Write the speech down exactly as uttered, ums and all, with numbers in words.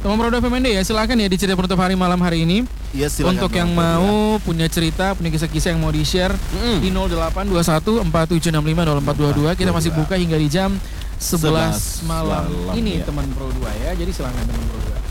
Teman Pro dua F M N D ya, silakan ya di cerita penutup hari malam hari ini. Iya, silakan. Untuk yang mau punya cerita, punya kisah-kisah yang mau di-share Mm. di nol delapan dua satu empat tujuh enam lima nol empat dua dua. Kita masih buka hingga di jam sebelas malam Sebelas malam, ini ya. teman Pro dua ya. Jadi silakan teman Pro dua.